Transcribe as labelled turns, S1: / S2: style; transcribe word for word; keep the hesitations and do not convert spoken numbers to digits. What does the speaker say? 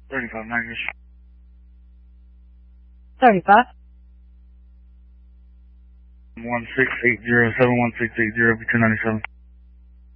S1: thirty-five, Magnus.
S2: thirty-five.
S1: one six eight zero seven one six eight zero between ninety-seven.